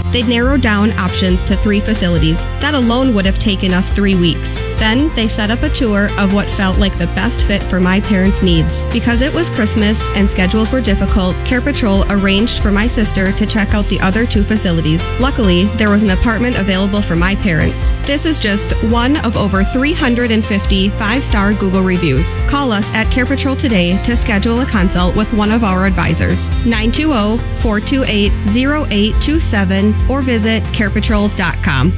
They'd narrowed down options to 3 facilities. That alone would have taken us 3 weeks. Then they set up a tour of what felt like the best fit for my parents' needs. Because it was Christmas and schedules were difficult, Care Patrol arranged for my sister to check out the other 2 facilities. Luckily, there was an apartment available for my parents. This is just one of over 350 5-star Google reviews. Call us at Care Patrol today to schedule a consult with one of our advisors. 920-428-0827 or visit carepatrol.com.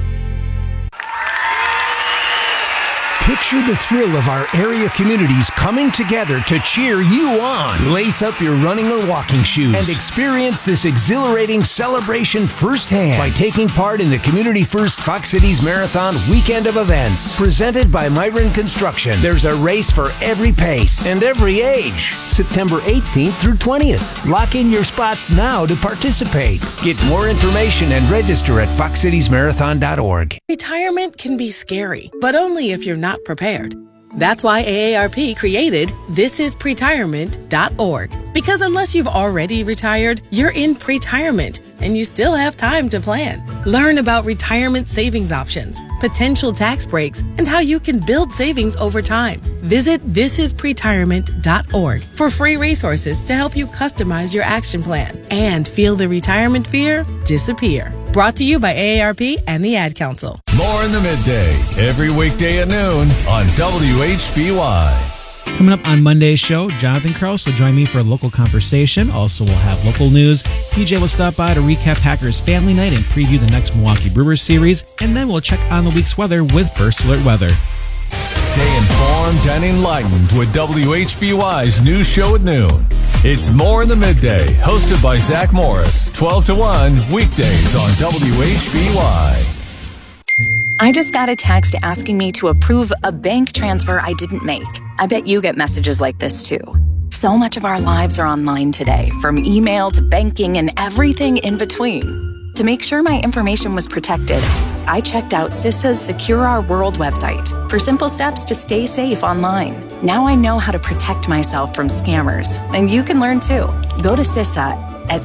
Picture the thrill of our area communities coming together to cheer you on. Lace up your running or walking shoes and experience this exhilarating celebration firsthand by taking part in the Community First Fox Cities Marathon weekend of events. Presented by Myron Construction, there's a race for every pace and every age. September 18th through 20th. Lock in your spots now to participate. Get more information and register at foxcitiesmarathon.org. Retirement can be scary, but only if you're not prepared. That's why AARP created thisispretirement.org. Because unless you've already retired, you're in pretirement and you still have time to plan. Learn about retirement savings options, potential tax breaks, and how you can build savings over time. Visit thisispretirement.org for free resources to help you customize your action plan and feel the retirement fear disappear. Brought to you by AARP and the Ad Council. More in the midday, every weekday at noon on WHBY. Coming up on Monday's show, Jonathan Krause will join me for a local conversation. Also, we'll have local news. PJ will stop by to recap Packers Family Night and preview the next Milwaukee Brewers series. And then we'll check on the week's weather with First Alert Weather. Stay informed and enlightened with WHBY's news show at noon. It's More in the Midday, hosted by Zach Morris, 12 to 1, weekdays on WHBY. I just got a text asking me to approve a bank transfer I didn't make. I bet you get messages like this too. So much of our lives are online today, from email to banking and everything in between. To make sure my information was protected, I checked out CISA's Secure Our World website for simple steps to stay safe online. Now I know how to protect myself from scammers, and you can learn too. Go to CISA at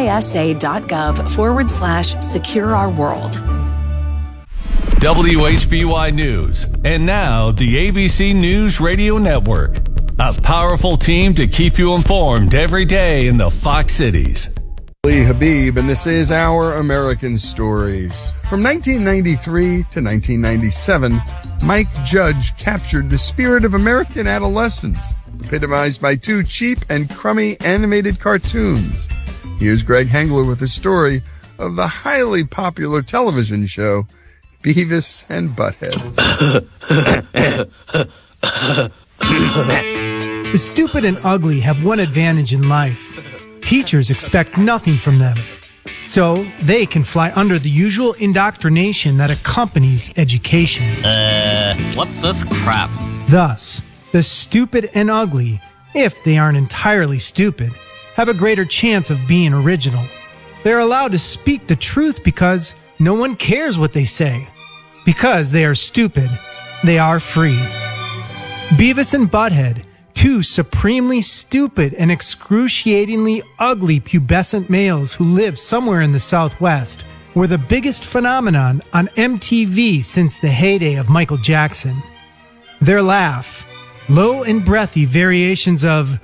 cisa.gov/Secure Our World. WHBY News, and now the ABC News Radio Network. A powerful team to keep you informed every day in the Fox Cities. Lee Habib, and this is Our American Stories. From 1993 to 1997, Mike Judge captured the spirit of American adolescence, epitomized by 2 cheap and crummy animated cartoons. Here's Greg Hengler with a story of the highly popular television show, Beavis and Butthead. The stupid and ugly have one advantage in life. Teachers expect nothing from them, so they can fly under the usual indoctrination that accompanies education. What's this crap? Thus, the stupid and ugly, if they aren't entirely stupid, have a greater chance of being original. They're allowed to speak the truth because no one cares what they say. Because they are stupid, they are free. Beavis and Butthead, 2 supremely stupid and excruciatingly ugly pubescent males who live somewhere in the Southwest, were the biggest phenomenon on MTV since the heyday of Michael Jackson. Their laugh, low and breathy variations of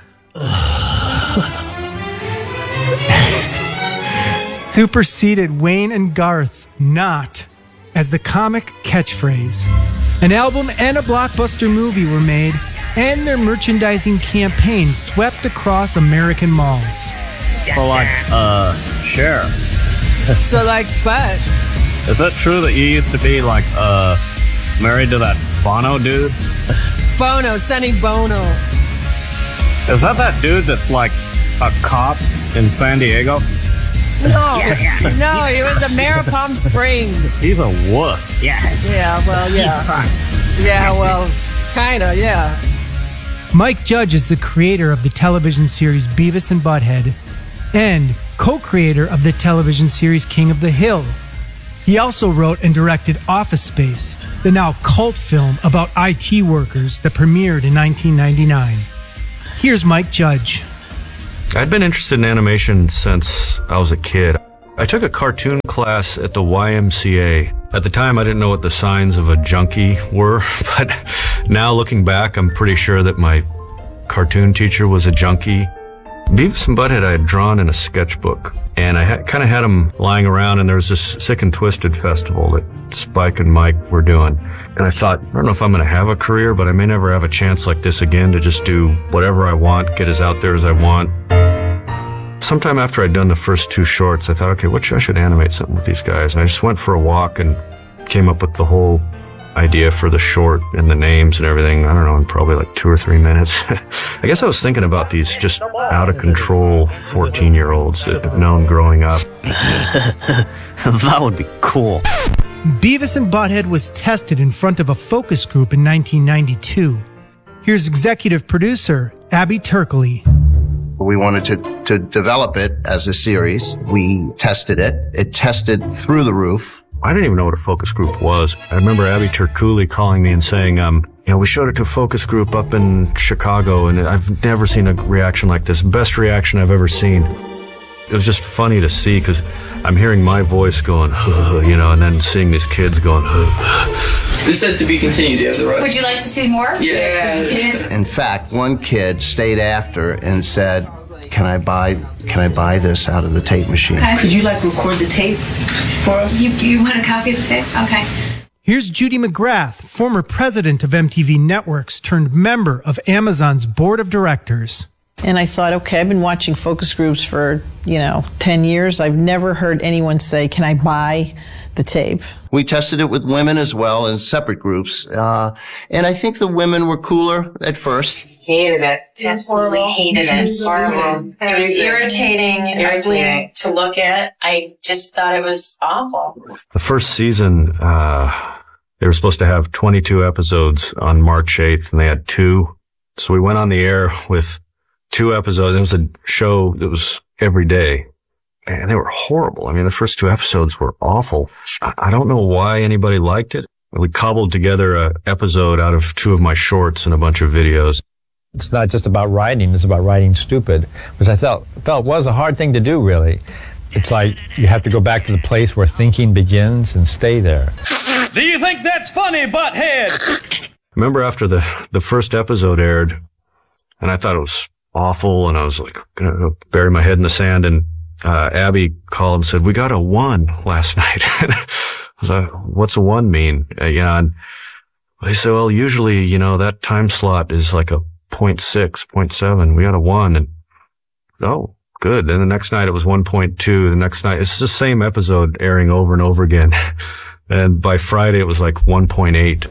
superseded Wayne and Garth's "not" as the comic catchphrase. An album and a blockbuster movie were made, and their merchandising campaign swept across American malls. So sure. So what? Is it true that you used to be married to that Bono dude? Bono, Sonny Bono. Is that dude that's like a cop in San Diego? No, no, he was a mayor of Palm Springs. He's a wuss. Yeah, well, yeah. Yeah, well, kinda, yeah. Mike Judge is the creator of the television series Beavis and Butthead and co-creator of the television series King of the Hill. He also wrote and directed Office Space, the now cult film about IT workers that premiered in 1999. Here's Mike Judge. I'd been interested in animation since I was a kid. I took a cartoon class at the YMCA. At the time, I didn't know what the signs of a junkie were, but now looking back, I'm pretty sure that my cartoon teacher was a junkie. Beavis and Butthead I had drawn in a sketchbook, and I kind of had them lying around, and there was this Sick and Twisted festival that Spike and Mike were doing. And I thought, I don't know if I'm going to have a career, but I may never have a chance like this again to just do whatever I want, get as out there as I want. Sometime after I'd done the first 2 shorts, I thought, okay, I should animate something with these guys. And I just went for a walk and came up with the whole idea for the short and the names and everything, I don't know, in probably like 2 or 3 minutes. I guess I was thinking about these just out of control 14-year-olds that I've known growing up. That would be cool. Beavis and Butthead was tested in front of a focus group in 1992. Here's executive producer Abby Turkley. We wanted to develop it as a series. We tested it. It tested through the roof. I didn't even know what a focus group was. I remember Abby Turkley calling me and saying, we showed it to a focus group up in Chicago, and I've never seen a reaction like this. Best reaction I've ever seen. It was just funny to see because I'm hearing my voice going, and then seeing these kids going, This said to be continued. Do you have the right? Would you like to see more? Yeah. In fact, one kid stayed after and said, Can I buy this out of the tape machine? Okay. Could you record the tape for us? You want a copy of the tape? Okay. Here's Judy McGrath, former president of MTV Networks turned member of Amazon's board of directors. And I thought, okay, I've been watching focus groups for, 10 years. I've never heard anyone say, can I buy the tape? We tested it with women as well in separate groups. And I think the women were cooler at first. Hated it. Absolutely hated it. Horrible. It was irritating and ugly to look at. I just thought it was awful. The first season, they were supposed to have 22 episodes on March 8th, and they had 2. So we went on the air with 2 episodes. It was a show that was every day. And they were horrible. I mean, the first 2 episodes were awful. I don't know why anybody liked it. We cobbled together an episode out of 2 of my shorts and a bunch of videos. It's not just about writing, it's about writing stupid, which I felt was a hard thing to do, really. It's like you have to go back to the place where thinking begins and stay there. Do you think that's funny, Butthead? I remember after the first episode aired, and I thought it was awful, and I was like going to bury my head in the sand, and Abby called and said, we got a 1 last night. I was like, what's a 1 mean? And they said, well, usually, that time slot is like a 0.6, 0.7. We got a 1, and oh, good. Then the next night it was 1.2. The next night, it's the same episode airing over and over again. And by Friday it was like 1.8.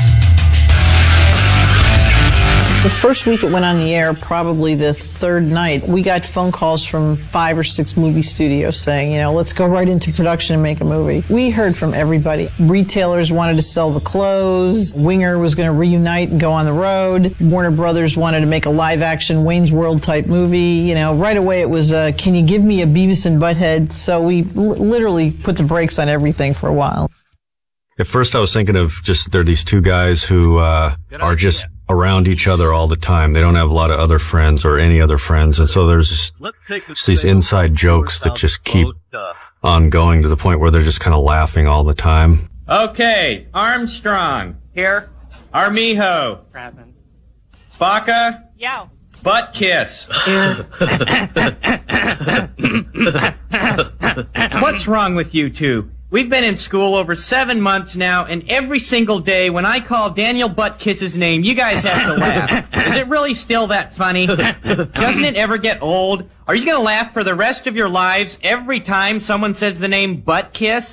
The first week it went on the air, probably the 3rd night, we got phone calls from 5 or 6 movie studios saying, let's go right into production and make a movie. We heard from everybody. Retailers wanted to sell the clothes. Winger was going to reunite and go on the road. Warner Brothers wanted to make a live-action Wayne's World type movie. Right away it was, can you give me a Beavis and Butthead? So we literally put the brakes on everything for a while. At first I was thinking of there are these 2 guys who are just around each other all the time. They don't have a lot of other friends or any other friends. And so there's just these inside jokes that just keep on going to the point where they're just kind of laughing all the time. Okay, Armstrong. Here. Armijo. Present. Baca. Yo. Butt kiss. What's wrong with you 2? We've been in school over 7 months now, and every single day when I call Daniel Buttkiss's name, you guys have to laugh. Is it really still that funny? Doesn't it ever get old? Are you going to laugh for the rest of your lives every time someone says the name Buttkiss?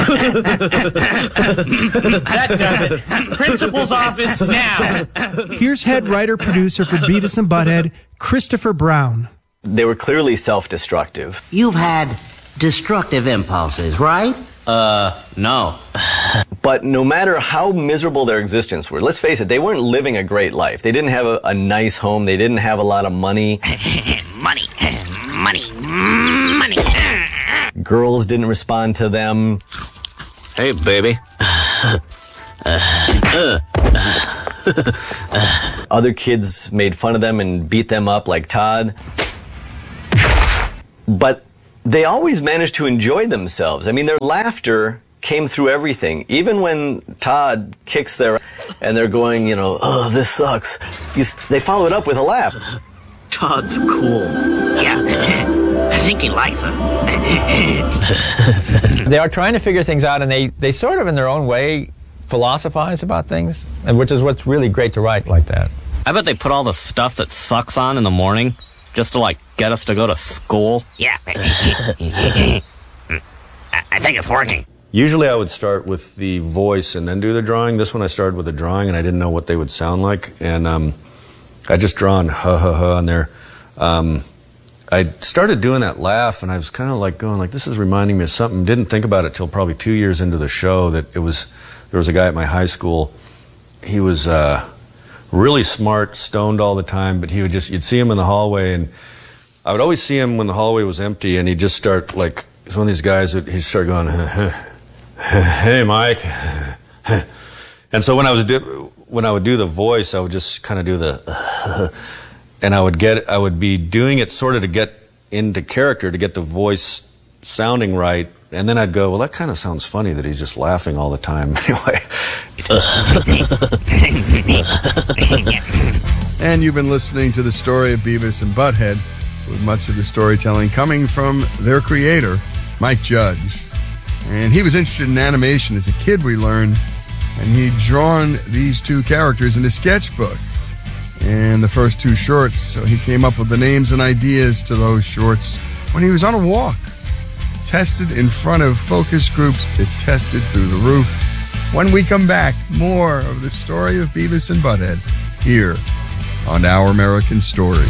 That does it. Principal's office now. Here's head writer-producer for Beavis and Butthead, Christopher Brown. They were clearly self-destructive. You've had destructive impulses, right? No. But no matter how miserable their existence were, let's face it, they weren't living a great life. They didn't have a nice home. They didn't have a lot of money. Money. Girls didn't respond to them. Hey, baby. Other kids made fun of them and beat them up like Todd. But they always managed to enjoy themselves. I mean, their laughter came through everything. Even when Todd kicks their and they're going, you know, oh, this sucks, they follow it up with a laugh. Todd's cool. Yeah, I think he likes us. They are trying to figure things out, and they sort of, in their own way, philosophize about things, which is what's really great to write like that. I bet they put all the stuff that sucks on in the morning just to, like, get us to go to school. Yeah. I think it's working. Usually I would start with the voice and then do the drawing. This one I started with the drawing, and I didn't know what they would sound like. And I just drawn ha ha ha on there. I started doing that laugh, and I was kind of like going like, this is reminding me of something. Didn't think about it till probably 2 years into the show that there was a guy at my high school. He was really smart, stoned all the time, but you'd see him in the hallway, and I would always see him when the hallway was empty, and he'd just start like, he's one of these guys that he'd start going, hey Mike. And so when I would do the voice, I would just kind of do the and I would be doing it sort of to get into character, to get the voice sounding right, and then I'd go, well, that kind of sounds funny that he's just laughing all the time. Anyway. And you've been listening to the story of Beavis and Butthead, with much of the storytelling coming from their creator, Mike Judge. And he was interested in animation as a kid, we learned, and he'd drawn these two characters in a sketchbook. And the first two shorts, so he came up with the names and ideas to those shorts when he was on a walk. Tested in front of focus groups, it tested through the roof. When we come back, more of the story of Beavis and Butthead here on Our American Stories.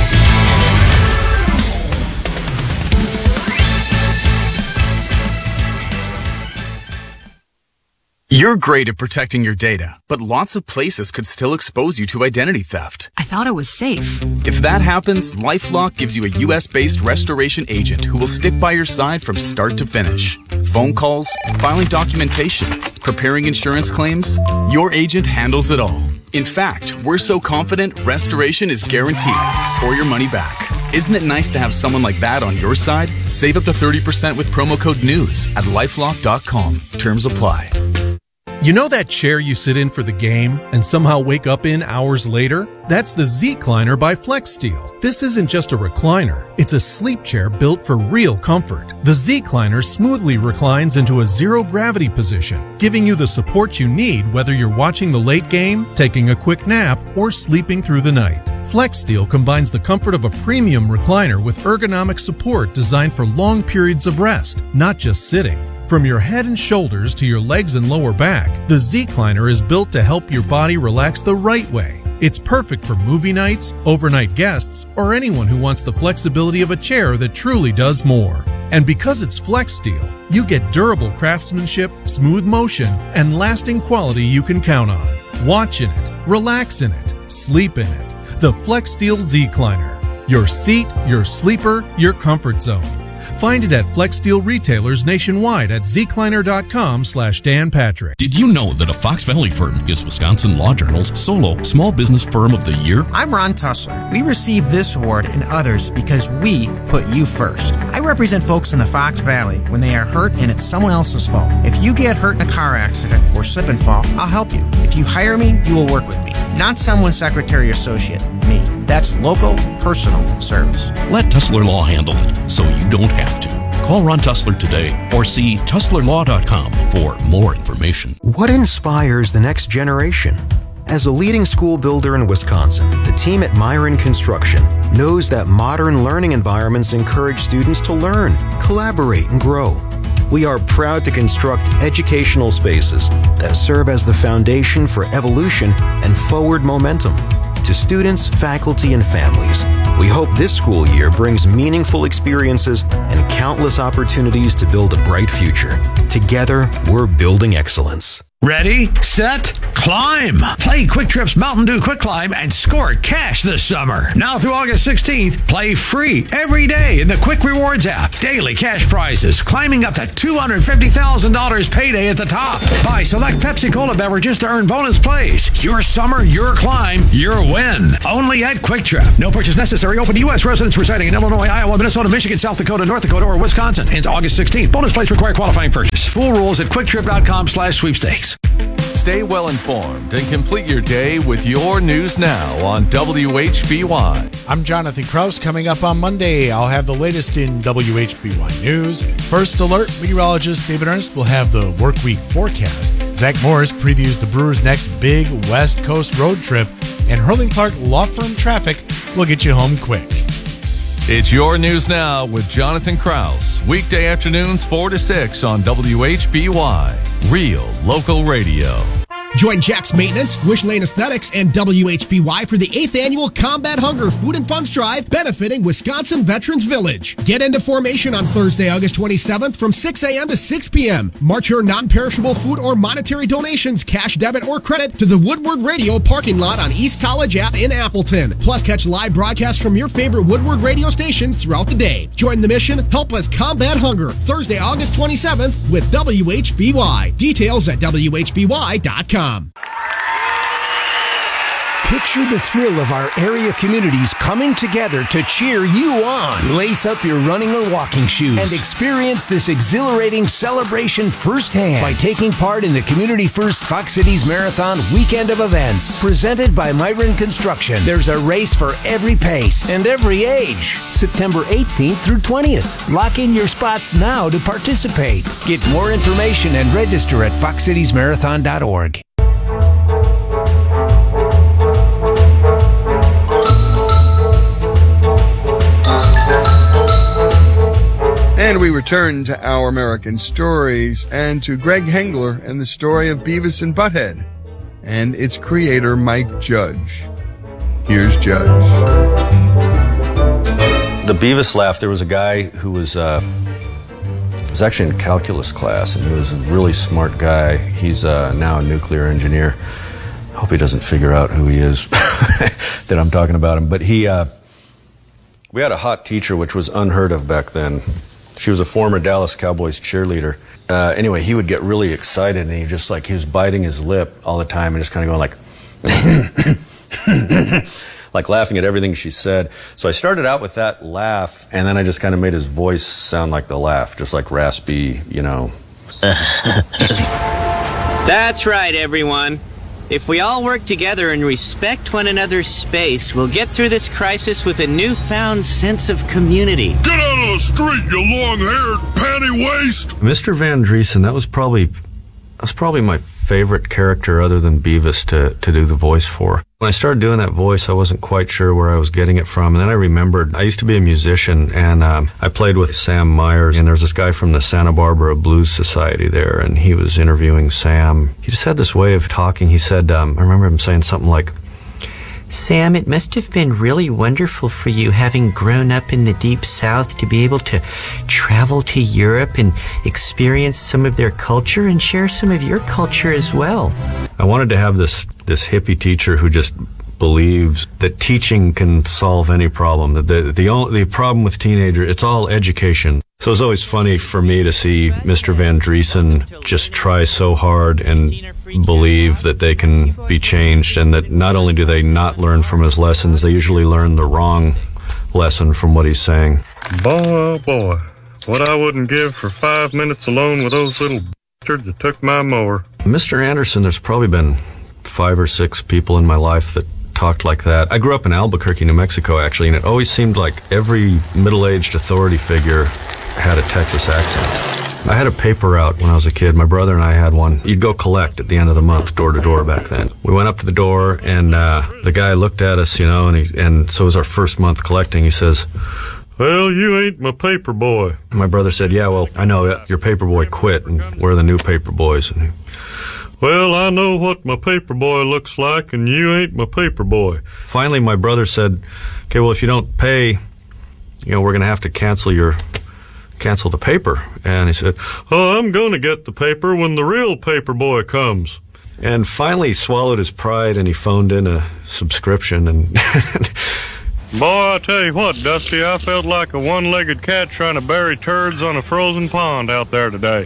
You're great at protecting your data, but lots of places could still expose you to identity theft. I thought it was safe. If that happens, LifeLock gives you a U.S.-based restoration agent who will stick by your side from start to finish. Phone calls, filing documentation, preparing insurance claims, your agent handles it all. In fact, we're so confident restoration is guaranteed or your money back. Isn't it nice to have someone like that on your side? Save up to 30% with promo code NEWS at LifeLock.com. Terms apply. You know that chair you sit in for the game and somehow wake up in hours later? That's the Z-Cliner by FlexSteel. This isn't just a recliner, it's a sleep chair built for real comfort. The Z-Cliner smoothly reclines into a zero-gravity position, giving you the support you need whether you're watching the late game, taking a quick nap, or sleeping through the night. FlexSteel combines the comfort of a premium recliner with ergonomic support designed for long periods of rest, not just sitting. From your head and shoulders to your legs and lower back, the Z-Cliner is built to help your body relax the right way. It's perfect for movie nights, overnight guests, or anyone who wants the flexibility of a chair that truly does more. And because it's FlexSteel, you get durable craftsmanship, smooth motion, and lasting quality you can count on. Watch in it, relax in it, sleep in it. The FlexSteel Z-Cliner. Your seat, your sleeper, your comfort zone. Find it at FlexSteel retailers nationwide at zcliner.com/Dan Patrick. Did you know that a Fox Valley firm is Wisconsin Law Journal's solo Small Business Firm of the Year? I'm Ron Tussler. We received this award and others because we put you first. I represent folks in the Fox Valley when they are hurt and it's someone else's fault. If you get hurt in a car accident or slip and fall, I'll help you. If you hire me, you will work with me. Not someone's secretary or associate. Me. That's local, personal service. Let Tussler Law handle it so you don't have to. Call Ron Tussler today or see TusslerLaw.com for more information. What inspires the next generation? As a leading school builder in Wisconsin, the team at Myron Construction knows that modern learning environments encourage students to learn, collaborate, and grow. We are proud to construct educational spaces that serve as the foundation for evolution and forward momentum. To students, faculty, and families, we hope this school year brings meaningful experiences and countless opportunities to build a bright future. Together, we're building excellence. Ready, set, climb. Play Quick Trip's Mountain Dew Quick Climb and score cash this summer. Now through August 16th, play free every day in the Quick Rewards app. Daily cash prizes climbing up to $250,000 payday at the top. Buy select Pepsi Cola beverages to earn bonus plays. Your summer, your climb, your win. Only at Quick Trip. No purchase necessary. Open to U.S. residents residing in Illinois, Iowa, Minnesota, Michigan, South Dakota, North Dakota, or Wisconsin. Ends August 16th. Bonus plays require qualifying purchase. Full rules at quicktrip.com/sweepstakes. Stay well informed and complete your day with your news now on WHBY. I'm Jonathan Kraus. Coming up on Monday, I'll have the latest in WHBY news. First alert, meteorologist David Ernst will have the workweek forecast. Zach Morris previews the Brewers' next big West Coast road trip, and Hurling Clark Law Firm Traffic will get you home quick. It's your news now with Jonathan Kraus. Weekday afternoons 4 to 6 on WHBY. Real local radio. Join Jack's Maintenance, Wish Lane Aesthetics, and WHBY for the 8th Annual Combat Hunger Food and Funds Drive benefiting Wisconsin Veterans Village. Get into formation on Thursday, August 27th from 6 a.m. to 6 p.m. March your non-perishable food or monetary donations, cash, debit, or credit to the Woodward Radio parking lot on East College Ave in Appleton. Plus, catch live broadcasts from your favorite Woodward radio station throughout the day. Join the mission, help us combat hunger. Thursday, August 27th with WHBY. Details at WHBY.com. Picture the thrill of our area communities coming together to cheer you on. Lace up your running or walking shoes and experience this exhilarating celebration firsthand by taking part in the Community First Fox Cities Marathon Weekend of Events. Presented by Myron Construction, there's a race for every pace and every age. September 18th through 20th. Lock in your spots now to participate. Get more information and register at foxcitiesmarathon.org. And we return to Our American Stories and to Greg Hengler and the story of Beavis and Butthead and its creator, Mike Judge. Here's Judge. The Beavis laugh, there was a guy who was actually in calculus class, and he was a really smart guy. He's now a nuclear engineer. I hope he doesn't figure out who he is that I'm talking about him. But we had a hot teacher, which was unheard of back then. She was a former Dallas Cowboys cheerleader. Anyway, he would get really excited, and he was biting his lip all the time and just kind of going like, like laughing at everything she said. So I started out with that laugh, and then I just kind of made his voice sound like the laugh, just like raspy, you know. That's right, everyone. If we all work together and respect one another's space, we'll get through this crisis with a newfound sense of community. Get out of the street, you long-haired panty waste! Mr. Van Driesen, that was probably my favorite character other than Beavis to do the voice for. When I started doing that voice, I wasn't quite sure where I was getting it from. And then I remembered I used to be a musician, and I played with Sam Myers. And there was this guy from the Santa Barbara Blues Society there, and he was interviewing Sam. He just had this way of talking. He said, I remember him saying something like, "Sam, it must have been really wonderful for you, having grown up in the Deep South, to be able to travel to Europe and experience some of their culture and share some of your culture as well." I wanted to have this hippie teacher who just believes that teaching can solve any problem. The problem with teenagers, it's all education. So it's always funny for me to see Mr. Van Driesen just try so hard and believe that they can be changed, and that not only do they not learn from his lessons, they usually learn the wrong lesson from what he's saying. Boy, oh boy, what I wouldn't give for 5 minutes alone with those little bastards that took my mower. Mr. Anderson, there's probably been 5 or 6 people in my life that talked like that. I grew up in Albuquerque, New Mexico, actually, and it always seemed like every middle-aged authority figure had a Texas accent. I had a paper route when I was a kid. My brother and I had one. You'd go collect at the end of the month, door to door back then. We went up to the door, and the guy looked at us, and so it was our first month collecting. He says, "Well, you ain't my paper boy." And my brother said, "Yeah, well, I know your paper boy quit, and we're the new paper boys." And "Well, I know what my paper boy looks like, and you ain't my paper boy." Finally, my brother said, "Okay, well, if you don't pay, we're going to have to cancel your cancel the paper. And he said, "Oh, I'm going to get the paper when the real paper boy comes." And finally he swallowed his pride and he phoned in a subscription. And boy, I tell you what, Dusty, I felt like a one-legged cat trying to bury turds on a frozen pond out there today.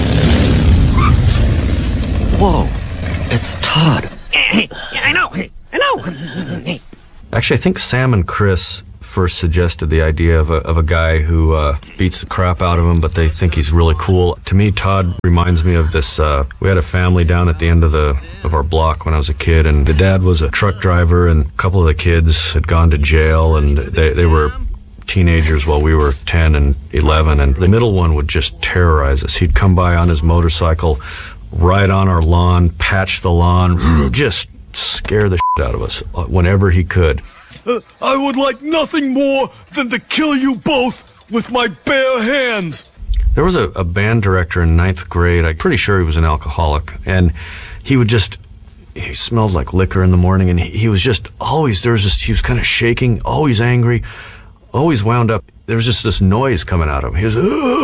Whoa, it's Todd. I know. actually, I think Sam and Chris first suggested the idea of a guy who beats the crap out of him, but they think he's really cool. To me, Todd reminds me of this. We had a family down at the end of our block when I was a kid, and the dad was a truck driver, and a couple of the kids had gone to jail, and they were teenagers while we were 10 and 11, and the middle one would just terrorize us. He'd come by on his motorcycle, ride on our lawn, patch the lawn, just scare the shit out of us whenever he could. I would like nothing more than to kill you both with my bare hands. There was a band director in 9th grade. I'm pretty sure he was an alcoholic. And he smelled like liquor in the morning. And he was just always, he was kind of shaking, always angry, always wound up. There was just this noise coming out of him. He was,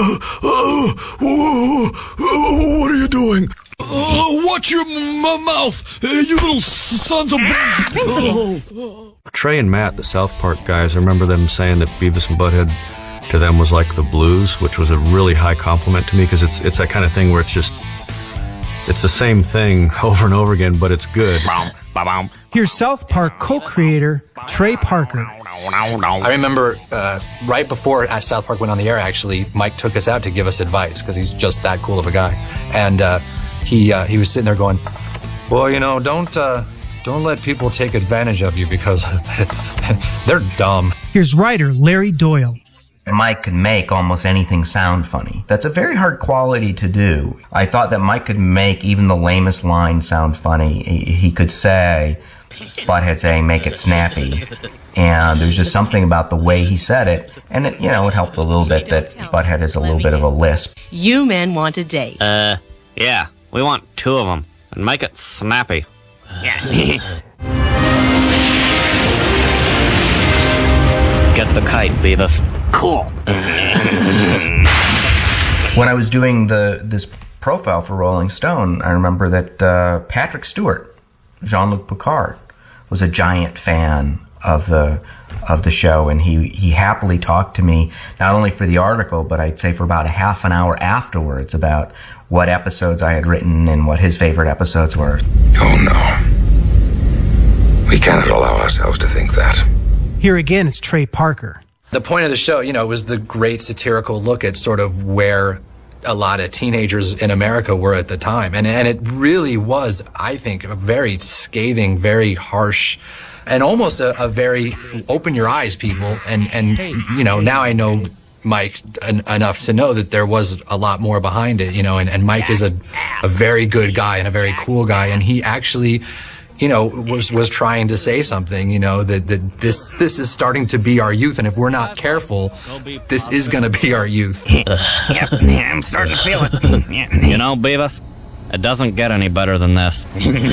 what are you doing? Watch your mouth, you little sons of... Trey and Matt, the South Park guys, I remember them saying that Beavis and Butthead to them was like the blues, which was a really high compliment to me, because it's that kind of thing where it's the same thing over and over again, but it's good. Here's South Park co-creator Trey Parker. I remember right before South Park went on the air, actually, Mike took us out to give us advice, because he's just that cool of a guy. And he was sitting there going, well, don't let people take advantage of you, because they're dumb. Here's writer Larry Doyle. Mike could make almost anything sound funny. That's a very hard quality to do. I thought that Mike could make even the lamest line sound funny. He could say, Butthead saying, make it snappy. And there's just something about the way he said it. And it helped a little bit that Butthead has a little bit of a lisp. You men want a date. Yeah, we want 2 of them. And make it snappy. Yeah. Get the kite, Beavis. Cool. When I was doing this profile for Rolling Stone, I remember that Patrick Stewart, Jean-Luc Picard, was a giant fan of the show, and he happily talked to me not only for the article, but I'd say for about a half an hour afterwards about what episodes I had written and what his favorite episodes were. Oh no, we cannot allow ourselves to think that. Here again, it's Trey Parker. The point of the show, was the great satirical look at sort of where a lot of teenagers in America were at the time. And it really was, I think, a very scathing, very harsh, and almost a very open your eyes, people. And now I know Mike enough to know that there was a lot more behind it, and Mike is a very good guy and a very cool guy. And he actually, was trying to say something, that this is starting to be our youth. And if we're not careful, this is going to be our youth. Yep, I'm starting to feel it. Beavis, it doesn't get any better than this.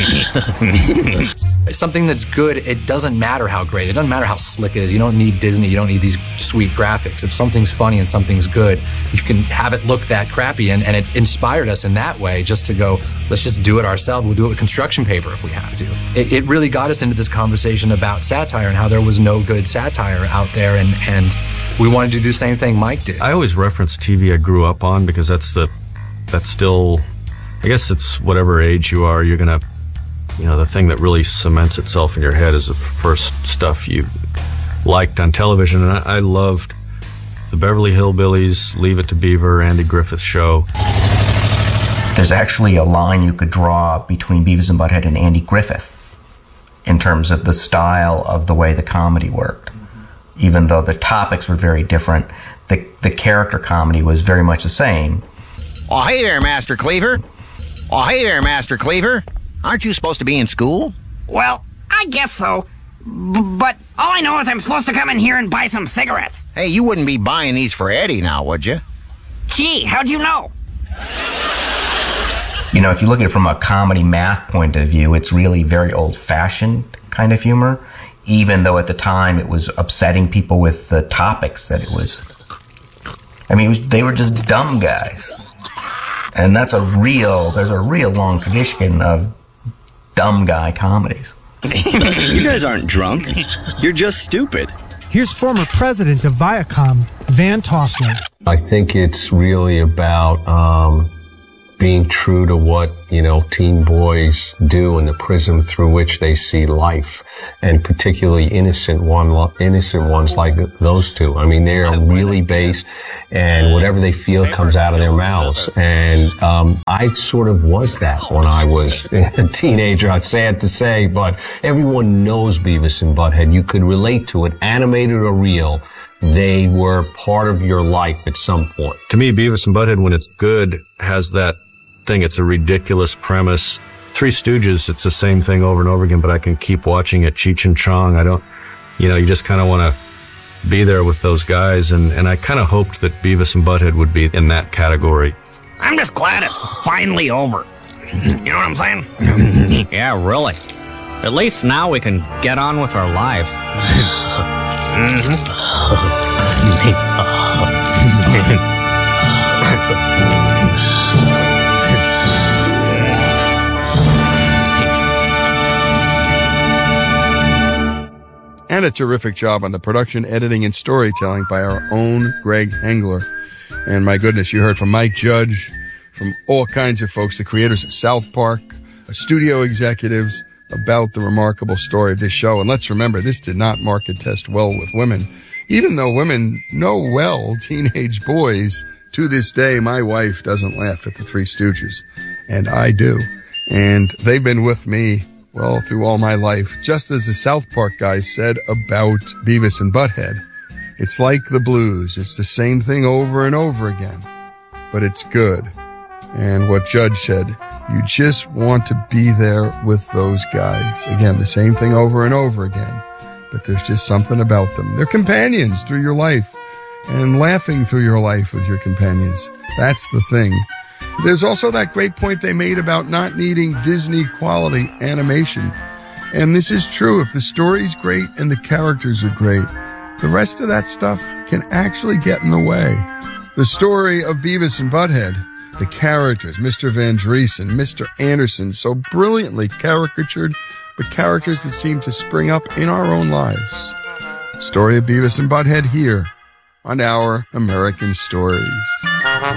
Something that's good, it doesn't matter how great, it doesn't matter how slick it is. You don't need Disney, you don't need these sweet graphics. If something's funny and something's good, you can have it look that crappy, and it inspired us in that way just to go, let's just do it ourselves. We'll do it with construction paper if we have to. It really got us into this conversation about satire and how there was no good satire out there, and we wanted to do the same thing Mike did. I always reference TV I grew up on, because that's still, I guess it's whatever age you are, you're going to, the thing that really cements itself in your head is the first stuff you liked on television. And I loved the Beverly Hillbillies, Leave It to Beaver, Andy Griffith Show. There's actually a line you could draw between Beavis and Butthead and Andy Griffith in terms of the style of the way the comedy worked. Even though the topics were very different, the character comedy was very much the same. Oh, hey there, Master Cleaver. Oh, hey there, Master Cleaver. Aren't you supposed to be in school? Well, I guess so. But all I know is I'm supposed to come in here and buy some cigarettes. Hey, you wouldn't be buying these for Eddie now, would you? Gee, how'd you know? If you look at it from a comedy math point of view, it's really very old-fashioned kind of humor, even though at the time it was upsetting people with the topics that it was I mean, they were just dumb guys. And there's a real long tradition of dumb guy comedies. You guys aren't drunk. You're just stupid. Here's former president of Viacom, Van Toffler. I think it's really about being true to what, teen boys do and the prism through which they see life, and particularly innocent ones like those two. I mean, they are really based, and whatever they feel comes out of their mouths. And I sort of was that when I was a teenager. It's sad to say, but everyone knows Beavis and Butthead. You could relate to it, animated or real. They were part of your life at some point. To me, Beavis and Butthead, when it's good, has that thing. It's a ridiculous premise. Three Stooges, it's the same thing over and over again, but I can keep watching it. Cheech and Chong, you just kind of want to be there with those guys, and I kind of hoped that Beavis and Butthead would be in that category. I'm just glad it's finally over. You know what I'm saying? Yeah, really. At least now we can get on with our lives. And a terrific job on the production, editing, and storytelling by our own Greg Hengler. And my goodness, you heard from Mike Judge, from all kinds of folks, the creators of South Park, studio executives, about the remarkable story of this show. And let's remember, this did not market test well with women. Even though women know well teenage boys, to this day, my wife doesn't laugh at the Three Stooges. And I do. And they've been with me, well, through all my life. Just as the South Park guys said about Beavis and Butthead. It's like the blues. It's the same thing over and over again. But it's good. And what Judge said, you just want to be there with those guys. Again, the same thing over and over again. But there's just something about them. They're companions through your life. And laughing through your life with your companions. That's the thing. There's also that great point they made about not needing Disney quality animation. And this is true. If the story's great and the characters are great, the rest of that stuff can actually get in the way. The story of Beavis and Butthead, the characters, Mr. Van Driesen, Mr. Anderson, so brilliantly caricatured, but characters that seem to spring up in our own lives. Story of Beavis and Butthead here on Our American Stories.